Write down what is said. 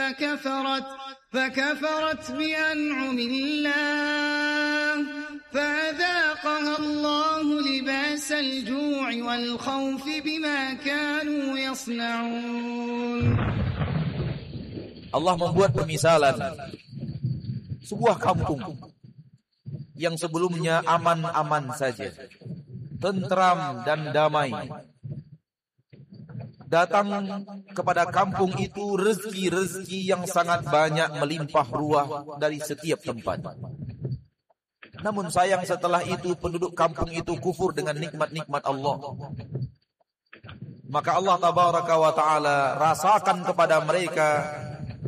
فكفرت بأنعم الله فأذاقها الله لباس الجوع والخوف بما كانوا يصنعون. Allah membuat pemisalan sebuah kampung yang sebelumnya aman-aman saja, tentram dan damai. Datang kepada kampung itu rezeki-rezeki yang sangat banyak melimpah ruah dari setiap tempat. Namun sayang setelah itu penduduk kampung itu kufur dengan nikmat-nikmat Allah. Maka Allah tabaraka wa ta'ala rasakan kepada mereka